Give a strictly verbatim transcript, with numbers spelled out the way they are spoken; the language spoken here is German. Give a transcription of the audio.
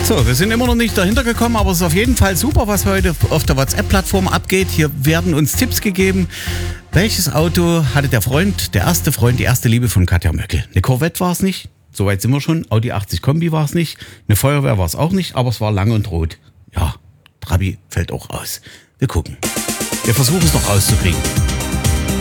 So, wir sind immer noch nicht dahinter gekommen, aber es ist auf jeden Fall super, was heute auf der WhatsApp-Plattform abgeht. Hier werden uns Tipps gegeben. Welches Auto hatte der Freund, der erste Freund, die erste Liebe von Katja Möckel? Eine Corvette war es nicht, soweit sind wir schon. Audi achtzig Kombi war es nicht. Eine Feuerwehr war es auch nicht, aber es war lang und rot. Ja, Trabi fällt auch aus. Wir gucken. Wir versuchen es noch rauszukriegen.